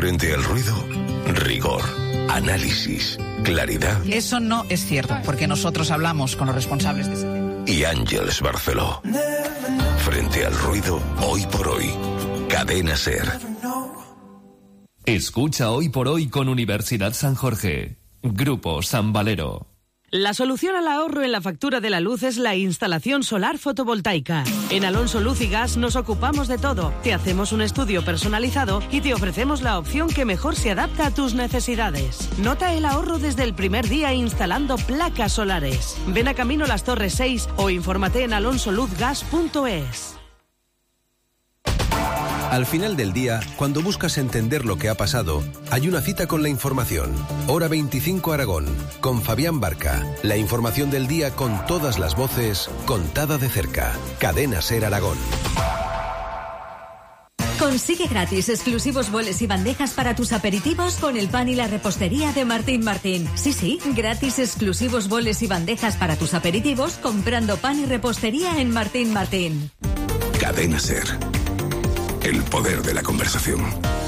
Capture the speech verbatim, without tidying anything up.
Frente al ruido, rigor, análisis, claridad. Eso no es cierto, porque nosotros hablamos con los responsables de ese tema. Y Ángeles Barceló. Frente al ruido, hoy por hoy. Cadena SER. Escucha Hoy por Hoy con Universidad San Jorge. Grupo San Valero. La solución al ahorro en la factura de la luz es la instalación solar fotovoltaica. En Alonso Luz y Gas nos ocupamos de todo. Te hacemos un estudio personalizado y te ofrecemos la opción que mejor se adapta a tus necesidades. Nota el ahorro desde el primer día instalando placas solares. Ven a Camino Las Torres seis o infórmate en alonso luz gas punto es. Al final del día, cuando buscas entender lo que ha pasado, hay una cita con la información. Hora veinticinco Aragón, con Fabián Barca. La información del día con todas las voces, contada de cerca. Cadena SER Aragón. Consigue gratis exclusivos boles y bandejas para tus aperitivos con el pan y la repostería de Martín Martín. Sí, sí, gratis exclusivos boles y bandejas para tus aperitivos comprando pan y repostería en Martín Martín. Cadena SER. El poder de la conversación.